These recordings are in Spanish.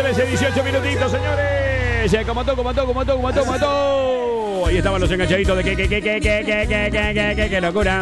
13, 18 minutitos, señores. Como todo. Ahí estaban los enganchaditos de qué locura.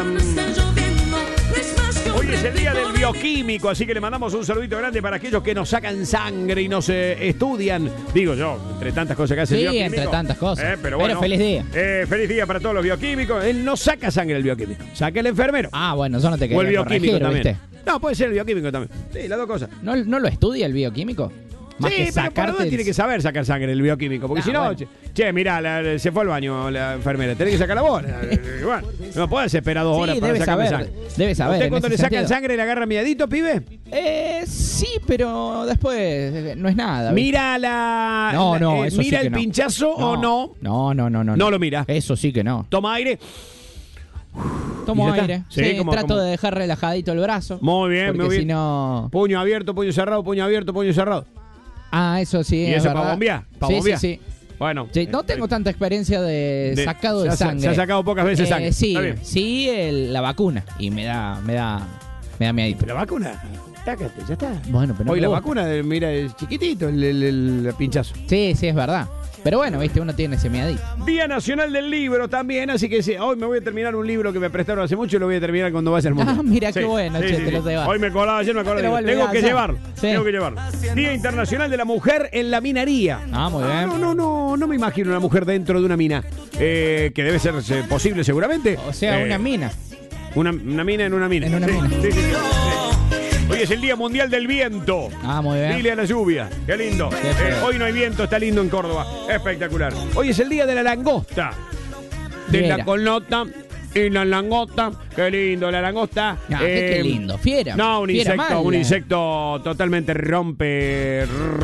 Hoy es el día del bioquímico, así que le mandamos un saludito grande para aquellos que nos sacan sangre y nos estudian. Digo yo, entre tantas cosas que hace el bioquímico. Sí, entre tantas cosas. Pero bueno, feliz día. Feliz día para todos los bioquímicos. Él no saca sangre el bioquímico, saca el enfermero. Ah, bueno, eso no te quería O el bioquímico corregir, también. ¿viste? No, puede ser el bioquímico también. Sí, las dos cosas. ¿No lo estudia el bioquímico? Más Sí, que pero por sacarte lo menos tiene que saber sacar sangre el bioquímico. Porque si no, bueno. mirá, se fue al baño la enfermera. Tenés que sacar la bola. Bueno, no podés esperar 2 horas para sacarme sangre. Debe saber. ¿Usted cuando en le ese sacan sentido. sangre le agarra miedito, pibe? Sí, pero después no es nada. ¿viste? Mira la. No, eso mira sí que el no. pinchazo o no. No. No lo mira. Eso sí que no. Toma aire. Tomo ¿Y ya aire. está? Sí, Sí, como- trato de dejar relajadito el brazo. Muy bien, porque muy bien. si no... Puño abierto, puño cerrado, puño abierto, puño cerrado. Ah, eso sí. ¿Y es eso para verdad. bombear? ¿Para Sí, bombear? sí. Bueno. Sí, no tengo tanta experiencia de sacado de sangre. Se ha sacado pocas veces sangre. Sí, Está bien. sí, la vacuna. Y me da miedito. ¿La vacuna? Tácate, ya está. Bueno, pero no Hoy me la gusta. vacuna, mira, es chiquitito el pinchazo. Sí, es verdad. Pero bueno, viste, uno tiene ese miedito. Día Nacional del Libro también, así que sí, hoy me voy a terminar un libro que me prestaron hace mucho y lo voy a terminar cuando vaya al mundial. Ah, mira qué bueno, che, te lo llevas. Hoy me acordaba, ayer me acordaba. Te lo Tengo volverás que a hacer. llevarlo. Sí. Tengo que llevarlo. Día Internacional de la Mujer en la Minería. Ah, muy bien. No me imagino una mujer dentro de una mina. Que debe ser posible seguramente. O sea, una mina. Una mina en una mina. En una mina. Sí. Hoy es el Día Mundial del Viento. Ah, muy bien. Dile a la lluvia. Qué lindo. Qué feo. Hoy no hay viento, está lindo en Córdoba. Espectacular. Hoy es el Día de la Langosta. De Fiera. la colnota y la langosta. Qué lindo, la langosta. Ah, qué lindo. Fiera. No, un Fiera insecto, mala. un insecto totalmente rompe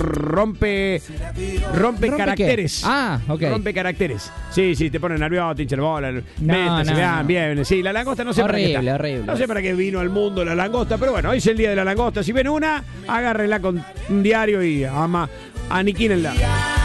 caracteres. qué? Ah, ok. Rompe caracteres. Sí, te pone nervioso, te hincha el bola. No. Bien. Sí, la langosta no sé para qué está. Horrible. No sé para qué vino al mundo la langosta, pero bueno, hoy es el día de la langosta. Si ven una, agárrenla con un diario y aniquílenla.